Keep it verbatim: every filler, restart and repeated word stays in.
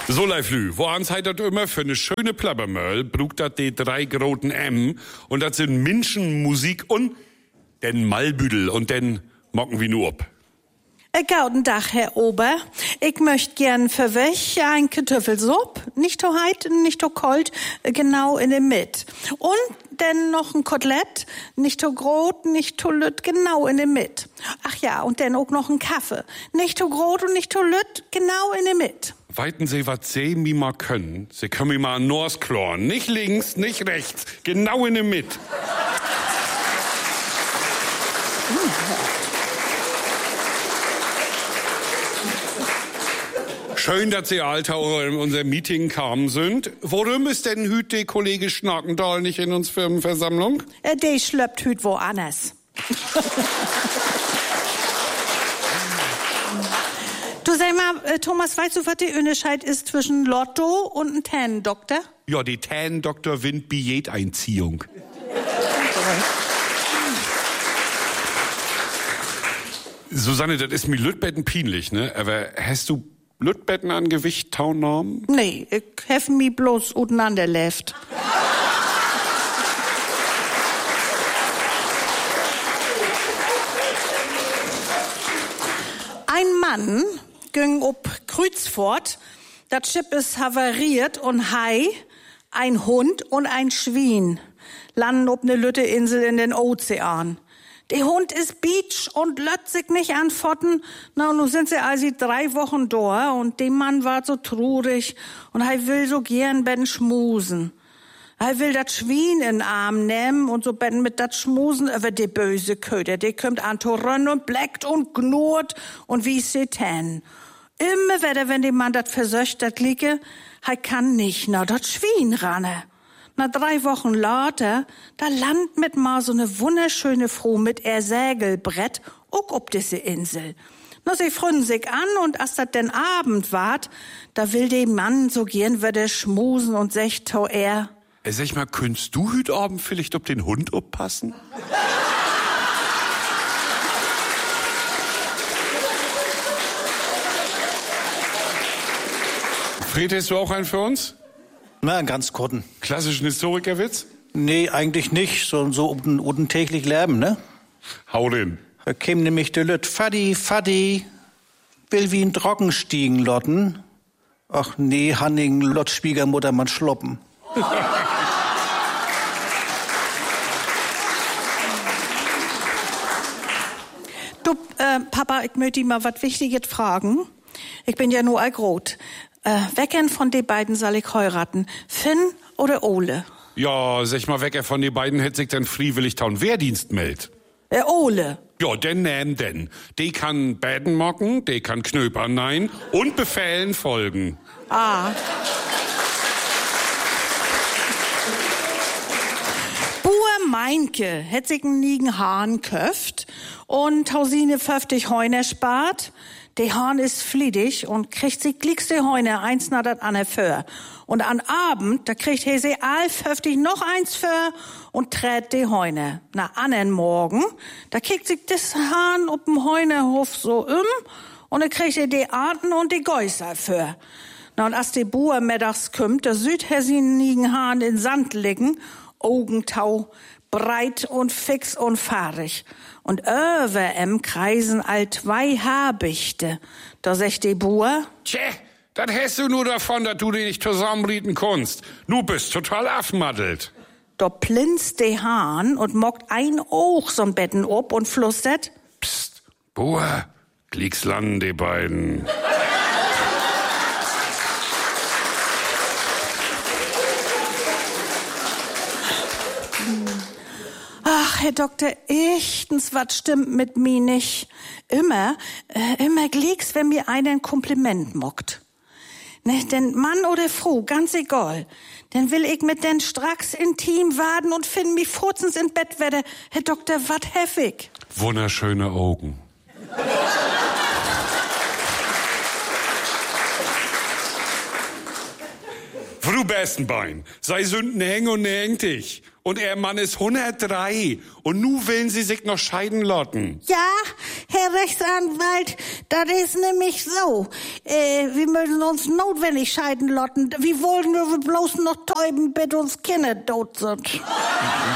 So, Leiflü, wo ans heitert immer für eine schöne Plappermöll, brugt dat die drei groten M und dat sind Menschen, Musik und den Malbüdel und den mocken wie nur ob. Guten Tag, Herr Ober. Ich möchte gern für euch ein Kartoffelsupp, nicht so heit, nicht so kalt, genau in der Mitte. Und dann noch ein Kotelett, nicht so groß, nicht so lütt, genau in der Mitte. Ach ja, und dann auch noch ein Kaffee, nicht so groß und nicht so lütt, genau in der Mitte. Weiten Sie, was Sie mir mal können. Sie können mir mal an Nors kloren. Nicht links, nicht rechts, genau in der Mitte. Schön, dass Sie, Alter, in unser Meeting kamen sind. Worum ist denn hüt die Kollege Schnarkendahl nicht in uns Firmenversammlung? Äh, der schlöppt hüt woanders. Du sag mal, äh, Thomas, weißt du, was der Unterschied ist zwischen Lotto und einem Tannendoktor? Ja, die Tannendoktor winnt Billeteinziehung. Susanne, das ist mir Lütbetten pinlich, ne? Aber hast du Lütbetten an Gewicht taunorm? Nee, ich hef mi bloß auseinanderläft. Ein Mann ging ob Kreuzfurt, das Schiff ist havariert und hei, ein Hund und ein Schwein landen ob ne Lütteinsel in den Ozean. Der Hund ist beach und lässt sich nicht antworten. Na, nun sind sie also drei Wochen da und der Mann war so traurig und er will so gern ben schmusen. Er will das Schwein in den Arm nehmen und so ben mit dat Schmusen über die böse Köder. Der kommt an to rennen und bleckt und knurrt und wie Satan. Immer wieder, wenn der Mann dat versöcht, dat liege, er kann nicht na dat Schwein ranne. Na drei Wochen later, da landet mit mal so ne wunderschöne Frau mit er Sägelbrett auch ob diese Insel. Na, sie freunden sich an und als dat denn Abend ward, da will der Mann so gern wieder schmusen und secht to er. Äh, sag mal, könntest du hüt Abend vielleicht ob den Hund oppassen? Fred, hast du auch einen für uns? Na, ganz kurzen. Klassischen Historikerwitz? Nee, eigentlich nicht. So, so um den, um den täglich Leben, ne? Hau den. Da käm nämlich der Lütt. Faddi, Faddi, will wie ein Trockenstiegen lotten. Ach nee, Hanning, Lott Schwiegermutter, man schloppen. Du, äh, Papa, ich möchte dich mal was Wichtiges fragen. Ich bin ja nur allgrot. Äh, wecken von den beiden soll ich heiraten? Finn oder Ole? Ja, sag mal, weg, er von den beiden hätte sich dann freiwillig taun Wehrdienst meldet. Äh, Ole. Ja, denn nähm denn. Die kann Bäden mocken, die kann Knöpern nein und Befehlen folgen. Ah. Buhr Meinke hätt sich einen nigen Hahn köft und tausine fünfzig Heuner spart. Der Hahn ist fliedig und kriegt sich glickste Heuner eins nach dat andere für. Und an Abend, da kriegt er sie all fünfzig noch eins für und trägt die Heuner. Na, anderen Morgen, da kickt sich das Hahn auf dem Heunerhof so um und da kriegt er die Arten und die Gäuser für. Na, und als die Buhr mittags kommt, da süd er sie nigen Hahn in Sand liegen, Augentau, breit und fix und fahrig. Und über em kreisen all zwei Habichte. Da sagt die Buhr: Tje, das hast du nur davon, dass du dich nicht zusammenrieten kannst. Du bist total affmaddelt. Da plinst de Hahn und mockt ein Oog so'n Betten ob und flüstert: Psst, Buhr, glieks landen die beiden. Ach, Herr Doktor, echtens, was stimmt mit mir nicht? Immer, äh, immer glieks, wenn mir einer ein Kompliment mockt. Ne, denn Mann oder Frau, ganz egal. Dann will ich mit den stracks intim waden und find mich furzens in Bett werde. Herr Doktor, wat heffig? Wunderschöne Augen. Du besten Bein, sei Sünden häng und häng dich. Und er Mann ist hundertdrei. Und nu wollen sie sich noch scheiden lassen. Ja, Herr Rechtsanwalt, das ist nämlich so. Äh, wir müssen uns notwendig scheiden lassen. Wir wollen nur bloß noch täuben, bis uns Kinder tot sind.